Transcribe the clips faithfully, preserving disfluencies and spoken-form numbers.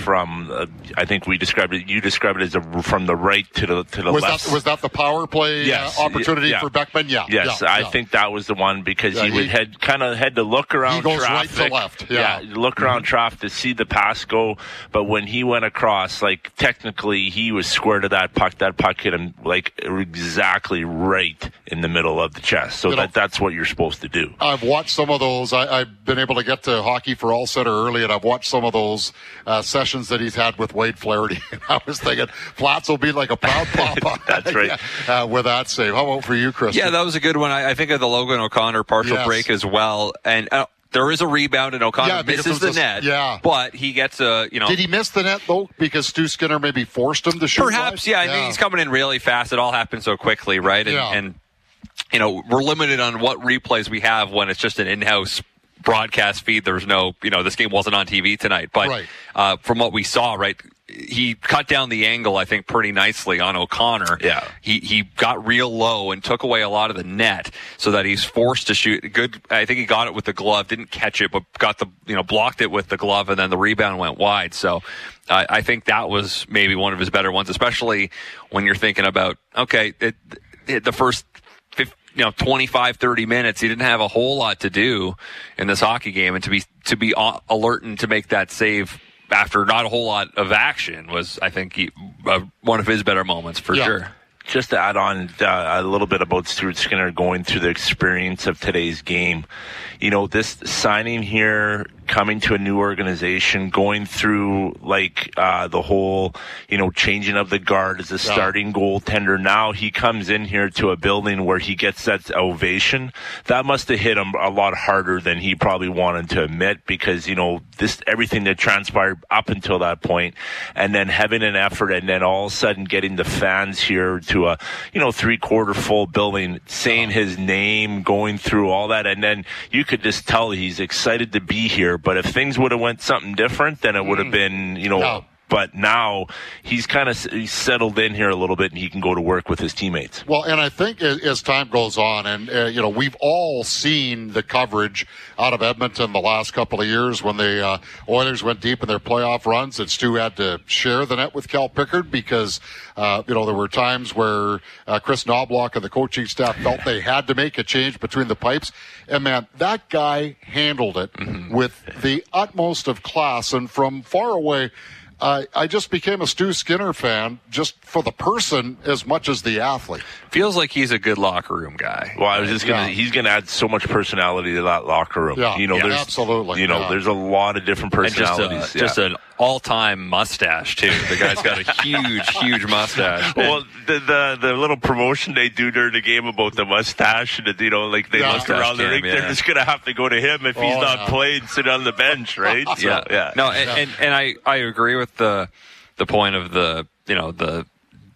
from, uh, I think we described it, you described it as a, from the right to the to the was left. That, was that the power play yes. uh, opportunity yeah. for Beckman? Yeah. Yes, yeah, I yeah. think that was the one because yeah, he, he would had kind of had to look around he goes traffic. right to left. Yeah, yeah look around mm-hmm. traffic to see the pass go. But when he went across, like technically he was square to that puck. That puck hit him like exactly right in the middle of the chest. So you that know, that's what you're supposed to do. I've watched some of those. I, I've been able to get to Hockey for All Center early, and I've watched some of those uh, sessions that he's had with Wade Flaherty. And I was thinking, Flats will be like a proud papa. That's right. uh, with that save. How about for you, Chris? Yeah, that was a good one. I, I think of the Logan O'Connor partial yes. break as well. And uh, there is a rebound, and O'Connor yeah, misses the just, net. Yeah. But he gets a, you know. Did he miss the net, though, because Stu Skinner maybe forced him to shoot? Perhaps, yeah. I yeah. mean, he's coming in really fast. It all happened so quickly, right? And, yeah. and, you know, we're limited on what replays we have when it's just an in-house broadcast feed. There's no, you know, this game wasn't on T V tonight. But right. uh, from what we saw, right, he cut down the angle, I think, pretty nicely on O'Connor. Yeah. He he got real low and took away a lot of the net so that he's forced to shoot. Good. I think he got it with the glove, didn't catch it, but got the, you know, blocked it with the glove, and then the rebound went wide. So uh, I think that was maybe one of his better ones, especially when you're thinking about, okay, it, it, the first you know, twenty-five, thirty minutes, he didn't have a whole lot to do in this hockey game, and to be to be alert and to make that save after not a whole lot of action was, I think, he, uh, one of his better moments for yeah. sure. Just to add on uh, a little bit about Stuart Skinner going through the experience of today's game, you know, this signing here, coming to a new organization, going through like uh, the whole, you know, changing of the guard as a starting yeah. goaltender. Now he comes in here to a building where he gets that ovation. That must have hit him a lot harder than he probably wanted to admit, because, you know, this everything that transpired up until that point, and then having an effort, and then all of a sudden getting the fans here to a, you know, three-quarter full building, saying his name, going through all that, and then you could just tell he's excited to be here. But if things would have went something different, then it would have been, you know, no. but now he's kind of he's settled in here a little bit, and he can go to work with his teammates. Well, and I think as, as time goes on, and, uh, you know, we've all seen the coverage out of Edmonton the last couple of years when the uh, Oilers went deep in their playoff runs, and Stu had to share the net with Cal Pickard because, uh, you know, there were times where uh, Chris Knobloch and the coaching staff felt they had to make a change between the pipes. And, man, that guy handled it mm-hmm. with the utmost of class. And from far away, Uh, I just became a Stu Skinner fan just for the person as much as the athlete. Feels like he's a good locker room guy. Well, I was just gonna. Yeah. He's gonna add so much personality to that locker room. Yeah, you know, yeah, there's absolutely. You know, yeah. there's a lot of different personalities. And just, a, yeah. just an all-time mustache too. The guy's got a huge, huge mustache. Well, the, the the little promotion they do during the game about the mustache, and the, you know, like they Yeah. look around the Cam, rink, yeah. they're just gonna have to go to him if he's Oh, not yeah. playing, sit on the bench, right? So, yeah, yeah. No, and, and and I I agree with the the point of the you know the.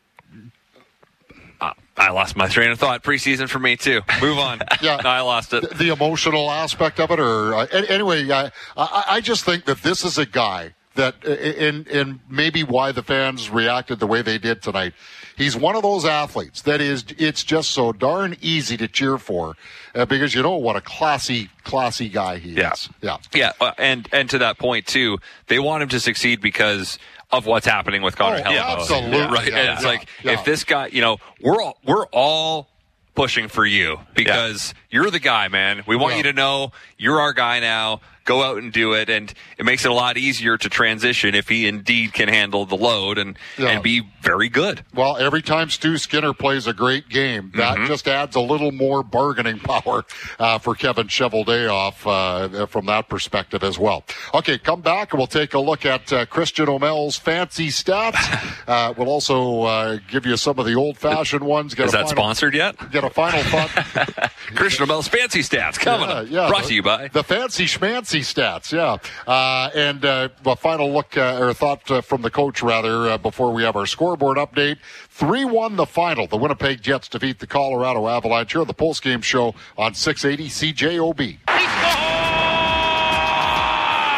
Uh, I lost my train of thought. Preseason for me too. Move on. Yeah, no, I lost it. The, the emotional aspect of it, or uh, anyway, I, I I just think that this is a guy that, and and maybe why the fans reacted the way they did tonight. He's one of those athletes that is, it's just so darn easy to cheer for, uh, because you know what a classy, classy guy he Yeah. is. Yeah, Yeah, uh, and and to that point too, they want him to succeed because of what's happening with Connor Oh, Hellebuyck. absolutely. Right, Yeah, and it's yeah, like yeah. if this guy, you know, we're all, we're all pushing for you because you're the guy, man. We want Yeah. you to know you're our guy now. Go out and do it, and it makes it a lot easier to transition if he indeed can handle the load and Yeah. and be very good. Well, every time Stu Skinner plays a great game, that Mm-hmm. just adds a little more bargaining power uh, for Kevin Cheveldayoff uh, from that perspective as well. Okay, come back and we'll take a look at uh, Christian O'Mel's fancy stats. Uh, we'll also uh, give you some of the old-fashioned ones. Get Is a that final, sponsored yet? Get a final thought. Christian O'Mel's fancy stats coming Yeah, up. yeah, Brought the, to you by the fancy schmancy stats, yeah. Uh, and uh, a final look uh, or thought uh, from the coach, rather, uh, before we have our scoreboard update. three one the final. The Winnipeg Jets defeat the Colorado Avalanche here on the postgame show on six eighty C J O B.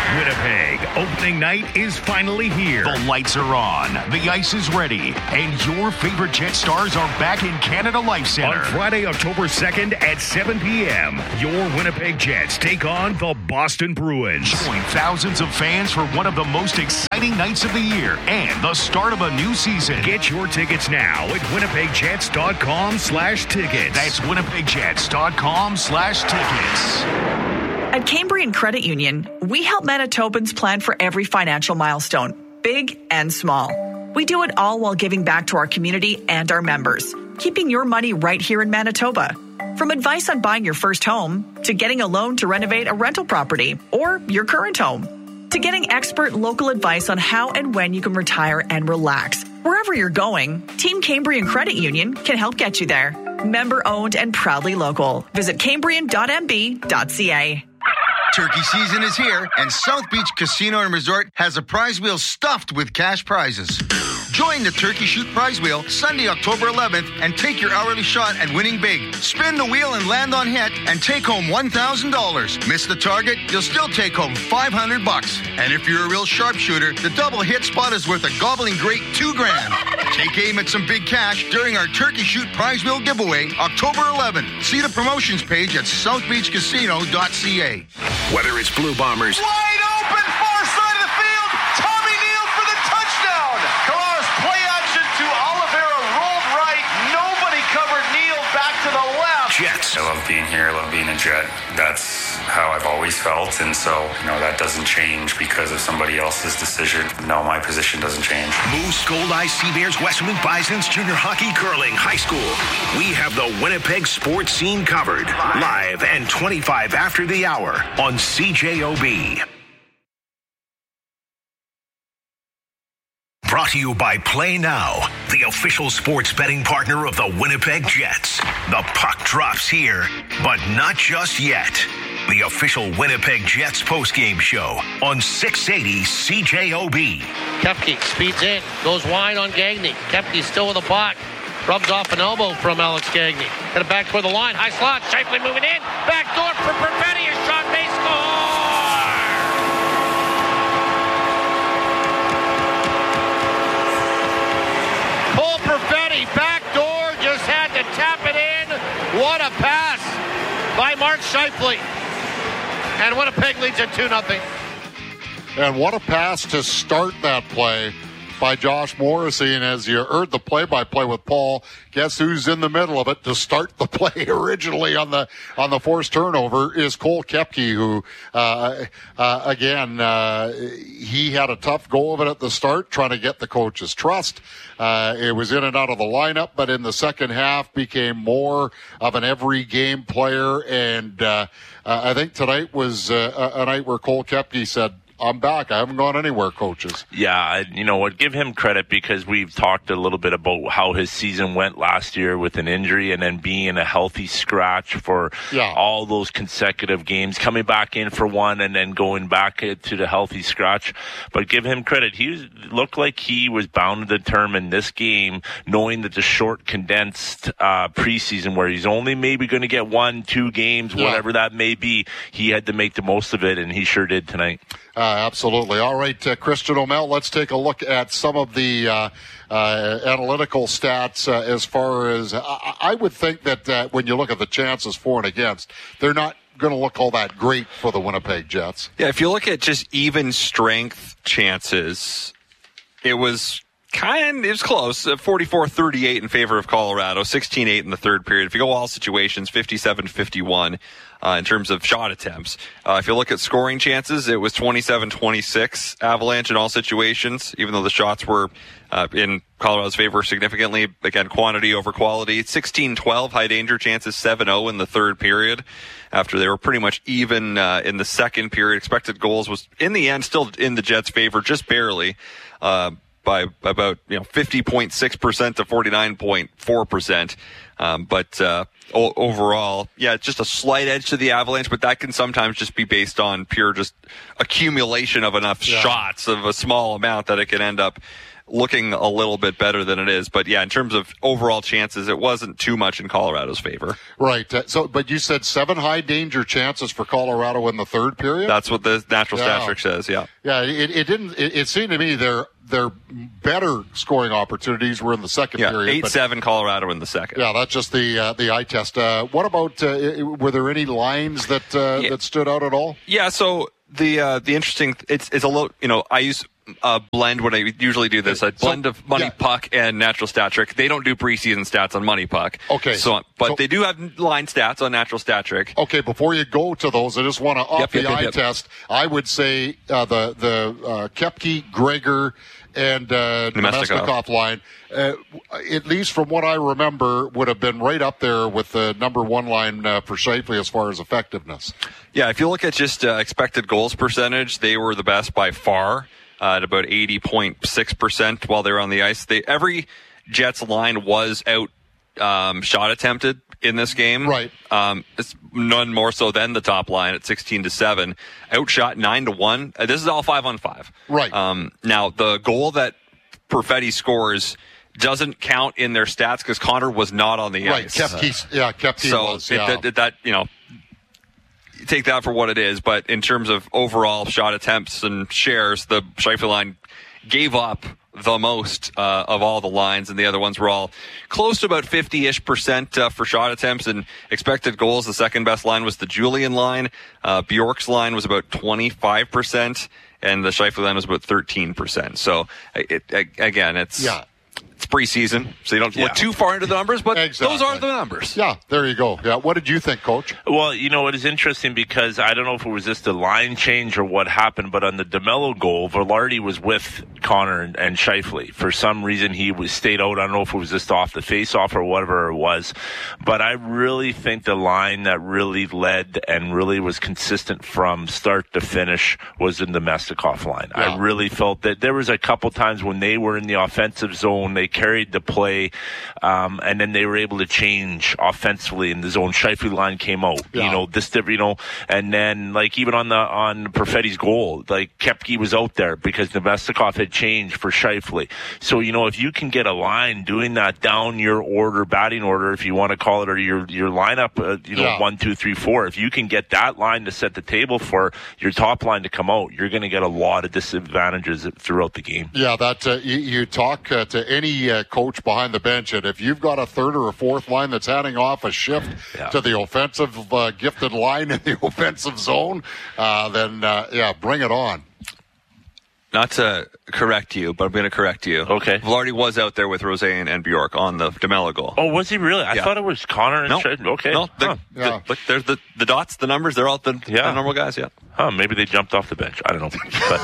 Winnipeg, opening night is finally here. The lights are on, the ice is ready, and your favorite Jet stars are back in Canada Life Centre. On Friday, October second at seven p.m., your Winnipeg Jets take on the Boston Bruins. Join thousands of fans for one of the most exciting nights of the year and the start of a new season. Get your tickets now at winnipegjets.com slash tickets. That's winnipegjets.com slash tickets. At Cambrian Credit Union, we help Manitobans plan for every financial milestone, big and small. We do it all while giving back to our community and our members, keeping your money right here in Manitoba. From advice on buying your first home, to getting a loan to renovate a rental property or your current home, to getting expert local advice on how and when you can retire and relax. Wherever you're going, Team Cambrian Credit Union can help get you there. Member owned and proudly local. Visit cambrian dot m b dot c a. Turkey season is here, and South Beach Casino and Resort has a prize wheel stuffed with cash prizes. Join the Turkey Shoot Prize Wheel Sunday, October eleventh, and take your hourly shot at winning big. Spin the wheel and land on hit, and take home one thousand dollars. Miss the target, you'll still take home five hundred bucks. And if you're a real sharpshooter, the double hit spot is worth a gobbling great two grand. Take aim at some big cash during our Turkey Shoot Prize Wheel giveaway, October eleventh. See the promotions page at south beach casino dot c a. Whether it's Blue Bombers, wide open, far side of the field, Tommy Neal for the touchdown. Kalaris play action to Oliveira, rolled right, nobody covered Neal, back to the left. Jets. I love being here, I love being a Jet. That's how I've always felt, and so, you know, that doesn't change because of somebody else's decision. No, my position doesn't change. Moose, Gold Eyes, Sea Bears, Westwood Bisons, junior hockey, curling, high school. We have the Winnipeg sports scene covered. Live and twenty-five after the hour on C J O B. Brought to you by Play Now, the official sports betting partner of the Winnipeg Jets. The puck drops here, but not just yet. The official Winnipeg Jets postgame show on six eighty C J O B. Koepke speeds in, goes wide on Gagner. Koepke still with a block. Rubs off an elbow from Alex Gagner. Got it back toward the line. High slot. Shifley moving in. Back door for Perfetti. A shot. They score! Cole Perfetti. Back door. Just had to tap it in. What a pass by Mark Shifley. And Winnipeg leads it two nothing. And what a pass to start that play by Josh Morrissey. And as you heard the play-by-play with Paul, guess who's in the middle of it to start the play originally on the on the forced turnover is Cole Koepke, who, uh, uh, again, uh, he had a tough go of it at the start, trying to get the coach's trust. Uh, it was in and out of the lineup, but in the second half became more of an every-game player. And uh, uh, I think tonight was uh, a night where Cole Koepke said, I'm back. I haven't gone anywhere, coaches. Yeah, I, you know what? Give him credit because we've talked a little bit about how his season went last year with an injury and then being a healthy scratch for yeah. all those consecutive games, coming back in for one and then going back to the healthy scratch. But give him credit. He was, looked like he was bound to determine this game, knowing that the short, condensed uh, preseason where he's only maybe going to get one, two games, yeah. whatever that may be, he had to make the most of it, and he sure did tonight. Uh, absolutely. All right, uh, Christian O'Mell, let's take a look at some of the uh, uh, analytical stats uh, as far as I, I would think that uh, when you look at the chances for and against, they're not going to look all that great for the Winnipeg Jets. Yeah, if you look at just even strength chances, it was kind it was close, uh, forty-four thirty-eight in favor of Colorado, sixteen eight in the third period. If you go all situations, fifty-seven fifty-one. Uh, in terms of shot attempts. Uh, if you look at scoring chances, it was twenty-seven twenty-six Avalanche in all situations, even though the shots were uh, in Colorado's favor significantly. Again, quantity over quality. sixteen twelve high danger chances, seven oh in the third period after they were pretty much even uh, in the second period. Expected goals was, in the end, still in the Jets' favor, just barely. Uh, by about, you know, fifty point six percent to forty-nine point four percent. Um, but uh, o- overall, yeah, it's just a slight edge to the Avalanche, but that can sometimes just be based on pure just accumulation of enough yeah. shots of a small amount that it can end up looking a little bit better than it is. But yeah, in terms of overall chances, it wasn't too much in Colorado's favor. Right. Uh, so, but you said seven high danger chances for Colorado in the third period? That's what the natural yeah. stat trick says, yeah. Yeah, it, it didn't, it, it seemed to me their, their better scoring opportunities were in the second yeah, period. eight seven Colorado in the second. Yeah, that's just the, uh, the eye test. Uh, what about, uh, were there any lines that, uh, yeah. that stood out at all? Yeah, so the, uh, the interesting, it's, it's a little, you know, I use, Uh, blend when I usually do this. I blend so, of Money yeah. Puck and Natural Stat Trick. They don't do preseason stats on Money Puck. Okay. So, but so, they do have line stats on Natural Stat Trick. Okay, before you go to those, I just want to up yep, the yep, eye yep, yep. test. I would say uh, the the uh, Koepke, Gregor, and uh, Nemestikov line, uh, at least from what I remember, would have been right up there with the number one line uh, for Scheifele as far as effectiveness. Yeah, if you look at just uh, expected goals percentage, they were the best by far. Uh, at about eighty point six percent while they were on the ice. They, every Jets line was out um, shot attempted in this game. Right. Um, it's none more so than the top line at sixteen to seven. Outshot nine to one. Uh, this is all five on five. Right. Um, now, the goal that Perfetti scores doesn't count in their stats because Connor was not on the right. ice. Koepke, yeah, Koepke so was. Yeah. It, that, that, you know, take that for what it is, but in terms of overall shot attempts and shares, the Scheifele line gave up the most uh, of all the lines, and the other ones were all close to about fifty-ish percent uh, for shot attempts and expected goals. The second best line was the Julian line. Uh, Bjork's line was about twenty-five percent, and the Scheifele line was about thirteen percent. So, it, it, again, it's... Yeah. It's preseason, so you don't yeah. look too far into the numbers, but exactly. those are the numbers. Yeah, there you go. Yeah, what did you think, Coach? Well, you know, it is interesting because I don't know if it was just a line change or what happened, but on the DeMello goal, Velarde was with Connor and, and Scheifele. For some reason, he was stayed out. I don't know if it was just off the face-off or whatever it was, but I really think the line that really led and really was consistent from start to finish was the Nemestikov line. Yeah. I really felt that there was a couple times when they were in the offensive zone, they carried the play, um, and then they were able to change offensively in the zone. Scheifele line came out, yeah. you know, this, you know, and then like even on the on Perfetti's goal, like Koepke was out there because Nemestikov had changed for Scheifele. So you know, if you can get a line doing that down your order, batting order, if you want to call it, or your your lineup, uh, you know, yeah. one, two, three, four. If you can get that line to set the table for your top line to come out, you're going to get a lot of disadvantages throughout the game. Yeah, that uh, you, you talk uh, to any uh, coach behind the bench, and if you've got a third or a fourth line that's handing off a shift yeah. to the offensive uh, gifted line in the offensive zone, uh, then uh, yeah, bring it on. Not to correct you, but I'm going to correct you. Okay. Velarde was out there with Rose and, and Bjork on the DeMello goal. Oh, was he really? I yeah. thought it was Connor and no. Shred. Okay. No, the, huh. the, yeah. look, there's the, the dots, the numbers, they're all the, yeah. the normal guys, yeah. Huh, maybe they jumped off the bench. I don't know. But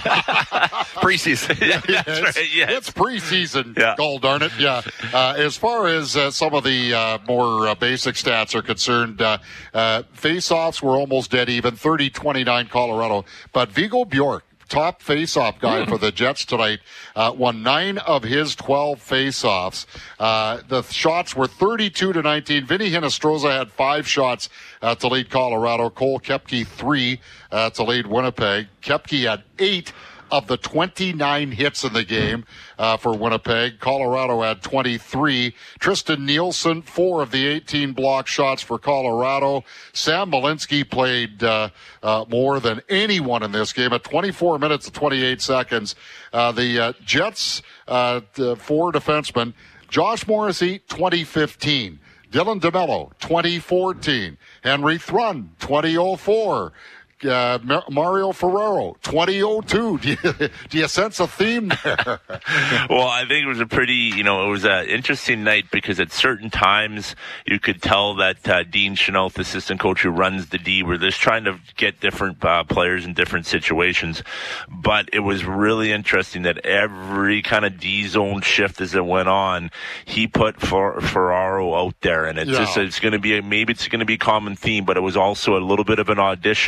preseason. yeah, yeah, it's, right. yeah. it's preseason, yeah. goal darn it. Yeah. Uh, as far as uh, some of the uh, more uh, basic stats are concerned, uh, uh, face-offs were almost dead even, thirty twenty-nine Colorado. But Viggo Bjork, top face-off guy for the Jets tonight, uh, won nine of his twelve face-offs. Uh, the shots were thirty-two to nineteen. Vinny Hinostroza had five shots uh, to lead Colorado. Cole Koepke, three uh, to lead Winnipeg. Koepke had eight of the twenty-nine hits in the game uh, for Winnipeg. Colorado had twenty-three. Tristan Nielsen, four of the eighteen block shots for Colorado. Sam Malinsky played uh, uh, more than anyone in this game at twenty-four minutes and twenty-eight seconds. Uh, the uh, Jets, uh, the four defensemen, Josh Morrissey, twenty fifteen. Dylan DeMello, twenty fourteen. Henry Thrun, twenty oh four. Uh, Mario Ferraro, twenty oh two. Do you, do you sense a theme there? Well, I think it was a pretty, you know, it was an interesting night because at certain times you could tell that uh, Dean Chenault, the assistant coach who runs the D, were just trying to get different uh, players in different situations. But it was really interesting that every kind of D zone shift as it went on, he put Fer- Ferraro out there, and it's yeah. just it's going to be a, maybe it's going to be a common theme, but it was also a little bit of an audition. Is that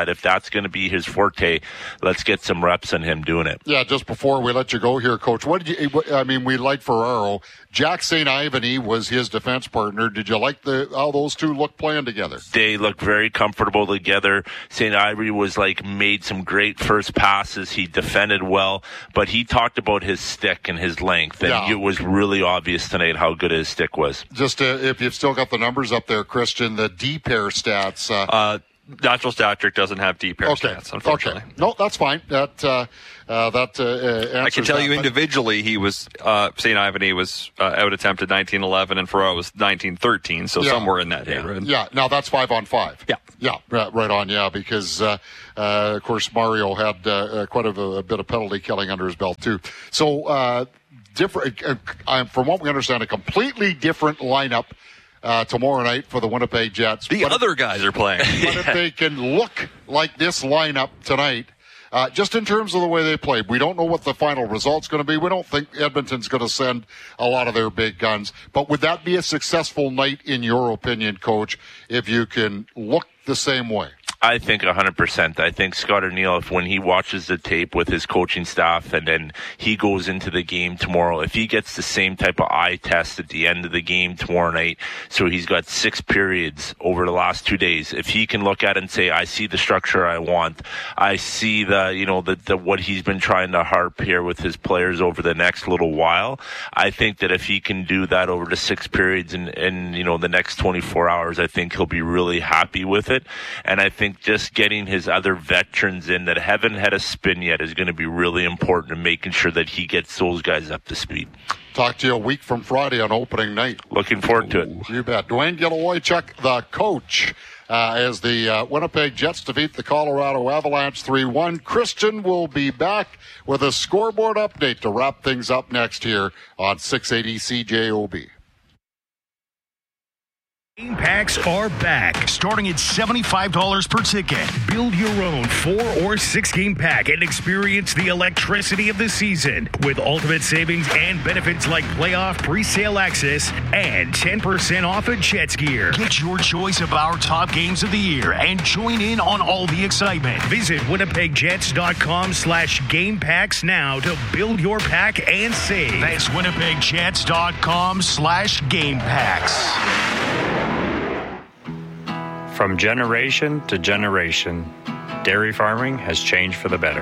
that if that's going to be his forte, let's get some reps on him doing it. Yeah, just before we let you go here, Coach, what did you, I mean, we like Ferraro. Jack Saint Ivany was his defense partner. Did you like the how those two look playing together? They look very comfortable together. Saint Ivany was like made some great first passes. He defended well, but he talked about his stick and his length, and yeah. it was really obvious tonight how good his stick was. Just uh, if you've still got the numbers up there, Christian, the D-pair stats. Uh, uh, Natural Stat Trick doesn't have D-pair okay. stats, unfortunately. Okay. No, that's fine. That uh, uh, that uh, I can tell that, you individually, he was uh, Saint Ivany was uh, out attempted nineteen eleven, and Ferraro was nineteen thirteen, so yeah. somewhere in that yeah. neighborhood. Yeah. Now that's five on five. Yeah. Yeah. Right on. Yeah, because uh, uh, of course Mario had uh, quite a, a bit of penalty killing under his belt too. So uh, different. Uh, from what we understand, a completely different lineup. Uh, tomorrow night for the Winnipeg Jets. The but other if, guys are playing. But if they can look like this lineup tonight, uh, just in terms of the way they played, we don't know what the final result's going to be. We don't think Edmonton's going to send a lot of their big guns. But would that be a successful night, in your opinion, Coach, if you can look the same way? I think one hundred percent. I think Scott O'Neill, if when he watches the tape with his coaching staff and then he goes into the game tomorrow, if he gets the same type of eye test at the end of the game tomorrow night, so he's got six periods over the last two days, if he can look at it and say, I see the structure I want, I see the, you know, the, the what he's been trying to harp here with his players over the next little while, I think that if he can do that over the six periods in, in you know, the next twenty-four hours, I think he'll be really happy with it. And I think just getting his other veterans in that haven't had a spin yet is going to be really important in making sure that he gets those guys up to speed. Talk to you a week from Friday on opening night. Looking forward to it. You bet. Dwayne Gilavoychuk, the coach, uh, as the uh, Winnipeg Jets defeat the Colorado Avalanche three one. Christian will be back with a scoreboard update to wrap things up next here on six eighty C J O B. Game packs are back, starting at seventy-five dollars per ticket. Build your own four or six game pack and experience the electricity of the season with ultimate savings and benefits like playoff pre-sale access and ten percent off of Jets gear. Get your choice of our top games of the year and join in on all the excitement. Visit winnipegjets.com slash game packs now to build your pack and save. That's winnipegjets.com slash game packs. From generation to generation, dairy farming has changed for the better.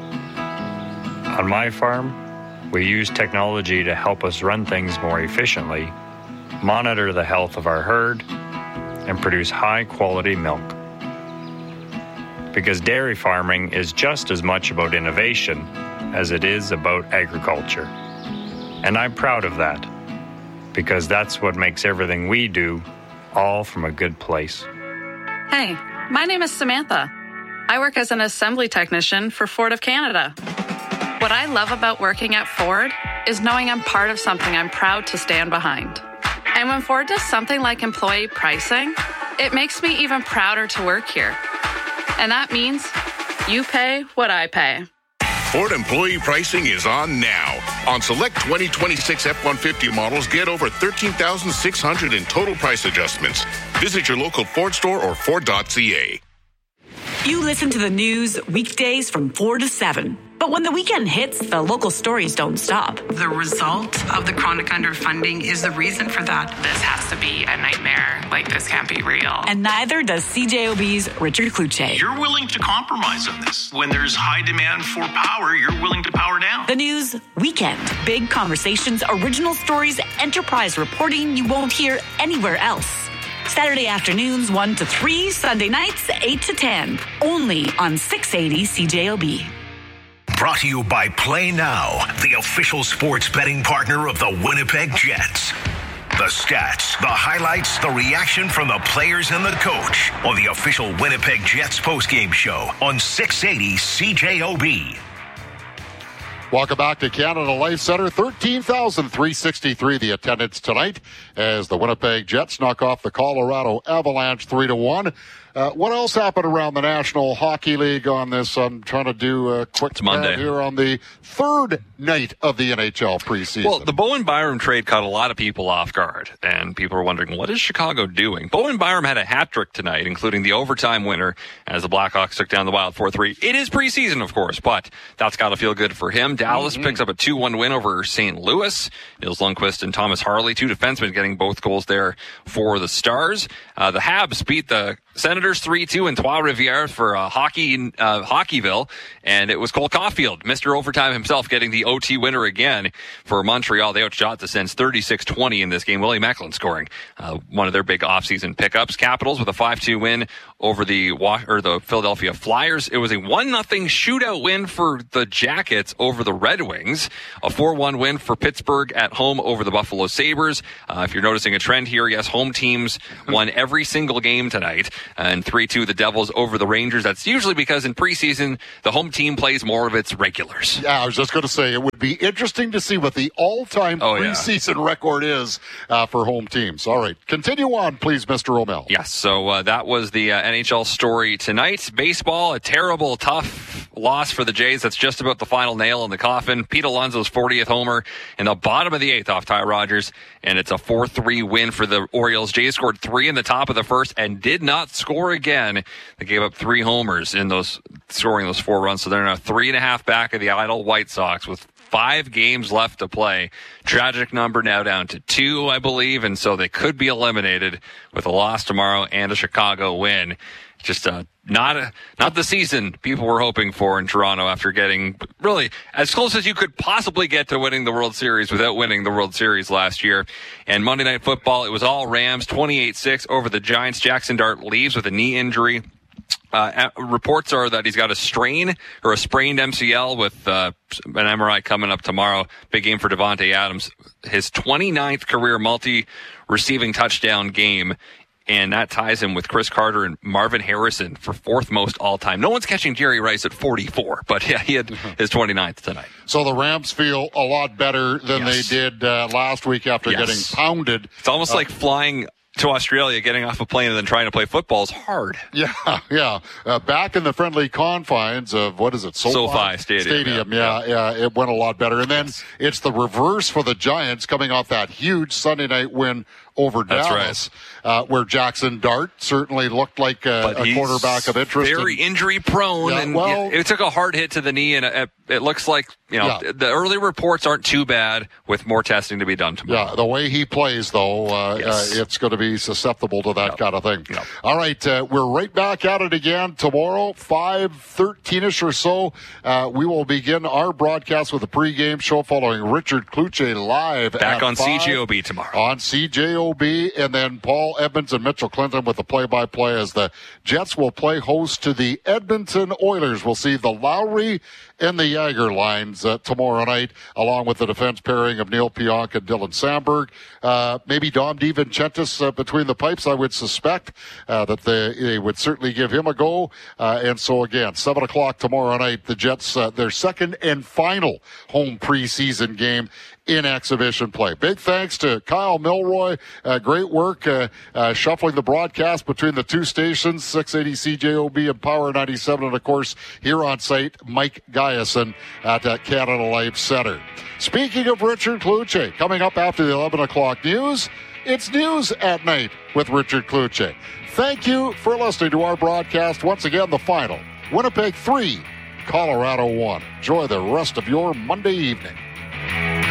On my farm, we use technology to help us run things more efficiently, monitor the health of our herd, and produce high-quality milk. Because dairy farming is just as much about innovation as it is about agriculture. And I'm proud of that, because that's what makes everything we do all from a good place. Hey, my name is Samantha. I work as an assembly technician for Ford of Canada. What I love about working at Ford is knowing I'm part of something I'm proud to stand behind. And when Ford does something like employee pricing, it makes me even prouder to work here. And that means you pay what I pay. Ford employee pricing is on now. On select twenty twenty-six F one fifty models, get over thirteen thousand six hundred in total price adjustments. Visit your local Ford store or Ford dot C A. You listen to the news weekdays from four to seven. But when the weekend hits, the local stories don't stop. The result of the chronic underfunding is the reason for that. This has to be a nightmare. Like, this can't be real. And neither does C J O B's Richard Kluche. You're willing to compromise on this. When there's high demand for power, you're willing to power down. The news weekend. Big conversations, original stories, enterprise reporting you won't hear anywhere else. Saturday afternoons one to three, Sunday nights eight to ten. Only on six eighty C J O B. Brought to you by Play Now, the official sports betting partner of the Winnipeg Jets. The stats, the highlights, the reaction from the players and the coach on the official Winnipeg Jets postgame show on six eighty C J O B. Welcome back to Canada Life Center. thirteen thousand three hundred sixty-three the attendance tonight as the Winnipeg Jets knock off the Colorado Avalanche three to one. Uh, what else happened around the National Hockey League on this? I'm trying to do a quick Monday here on the third night of the N H L preseason. Well, the Bowen Byram trade caught a lot of people off guard, and people are wondering, what is Chicago doing? Bowen Byram had a hat trick tonight, including the overtime winner as the Blackhawks took down the Wild four three. It is preseason, of course, but that's got to feel good for him. Dallas mm-hmm. picks up a two one win over Saint Louis. Nils Lundqvist and Thomas Harley, two defensemen, getting both goals there for the Stars. Uh, the Habs beat the Senators three two in Trois-Rivières for uh, hockey in uh, Hockeyville, and it was Cole Caulfield, Mister Overtime himself, getting the O T winner again for Montreal. They outshot the Sens thirty-six twenty in this game. Willie Macklin scoring uh, one of their big offseason pickups. Capitals with a five two win over the or the Philadelphia Flyers. It was a one nothing shootout win for the Jackets over the Red Wings. A four one win for Pittsburgh at home over the Buffalo Sabres. Uh, if you're noticing a trend here, yes, home teams won every single game tonight. And three two the Devils over the Rangers. That's usually because in preseason, the home team plays more of its regulars. Yeah, I was just going to say, it would be interesting to see what the all-time oh, preseason yeah. record is uh, for home teams. All right, continue on, please, Mister O'Mell. Yes, so uh, that was the uh, N H L story tonight. Baseball, a terrible, tough loss for the Jays. That's just about the final nail in the coffin. Pete Alonso's fortieth homer in the bottom of the eighth off Ty Rogers, and it's a four three win for the Orioles. Jays scored three in the top of the first and did not score again. They gave up three homers in those, scoring those four runs, so they're now three and a half back of the idle White Sox with five games left to play. Tragic number now down to two, I believe, and so they could be eliminated with a loss tomorrow and a Chicago win. Just uh, not a, not the season people were hoping for in Toronto after getting really as close as you could possibly get to winning the World Series without winning the World Series last year. And Monday Night Football, it was all Rams, twenty-eight six over the Giants. Jackson Dart leaves with a knee injury. Uh, reports are that he's got a strain or a sprained M C L with uh, an M R I coming up tomorrow. Big game for Devontae Adams. His twenty-ninth career multi-receiving touchdown game. And that ties him with Chris Carter and Marvin Harrison for fourth most all-time. No one's catching Jerry Rice at forty-four, but yeah, he had his twenty-ninth tonight. So the Rams feel a lot better than yes. they did uh, last week after yes. getting pounded. It's almost uh, like flying to Australia, getting off a plane and then trying to play football is hard. Yeah, yeah. Uh, back in the friendly confines of, what is it, SoFi, SoFi Stadium. Stadium. Yeah. Yeah, yeah, it went a lot better. And then yes. it's the reverse for the Giants coming off that huge Sunday night win over That's Dallas, right. uh, where Jackson Dart certainly looked like a, a quarterback of interest. Very and, injury prone, yeah, and well, it, it took a hard hit to the knee, and it, it looks like you know yeah. the early reports aren't too bad. With more testing to be done tomorrow. Yeah, the way he plays, though, uh, yes. uh, it's going to be susceptible to that yep. kind of thing. Yep. All right, uh, we're right back at it again tomorrow, five thirteen-ish or so. Uh, we will begin our broadcast with a pregame show following Richard Kluche live back at on five, C J O B tomorrow. On C J O B, and then Paul Edmonds and Mitchell Clinton with the play-by-play as the Jets will play host to the Edmonton Oilers. We'll see the Lowry and the Jagger lines uh, tomorrow night, along with the defense pairing of Neil Pionk and Dylan Sandberg. Uh, maybe Dom DiVincentis uh, between the pipes, I would suspect uh, that they, they would certainly give him a go. Uh, and so, again, seven o'clock tomorrow night, the Jets, uh, their second and final home preseason game in exhibition play. Big thanks to Kyle Milroy. Uh, great work uh, uh, shuffling the broadcast between the two stations, six eighty C J O B and Power ninety-seven. And, of course, here on site, Mike Guyson at uh, Canada Life Center. Speaking of Richard Kluche, coming up after the eleven o'clock news, it's News at Night with Richard Kluche. Thank you for listening to our broadcast. Once again, the final. Winnipeg three, Colorado one. Enjoy the rest of your Monday evening.